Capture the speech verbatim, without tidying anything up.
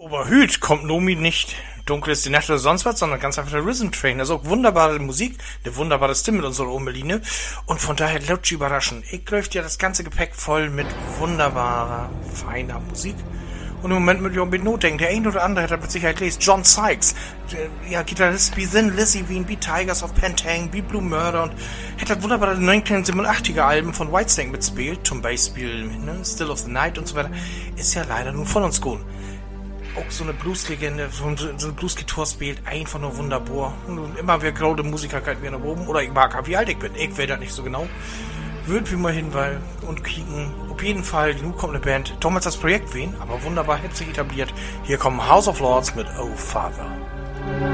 Oberhüt kommt Nomi nicht Dunkel ist die Nacht oder sonst was, sondern ganz einfach der Rhythm Train. Also auch wunderbare Musik, eine wunderbare Stimme mit unserer Omeline und von daher lutsch überraschen. Ich läuft ja das ganze Gepäck voll mit wunderbarer, feiner Musik. Und im Moment mit mit Notdenken, der ein oder andere hat er mit Sicherheit gelesen. John Sykes, der, ja, Gitarrist wie Thin Lizzy, wie wie Tigers of Pantang, wie Blue Murder und hat das wunderbare neunzehnhundertsiebenundachtziger Alben von Whitesnake mitspielt, zum Beispiel ne, Still of the Night und so weiter, ist ja leider nun von uns gegangen. Auch so eine Blueslegende, so eine Blues-Gitarre spielt, einfach nur wunderbar. Und immer wer graue Musiker kann mir nach oben, oder ich mag, wie alt ich bin, ich weiß das nicht so genau. Würden wir mal hin weil und kicken. Auf jeden Fall, nun kommt eine Band. Damals das Projekt wen, aber wunderbar hat sich etabliert. Hier kommen House of Lords mit Oh Father.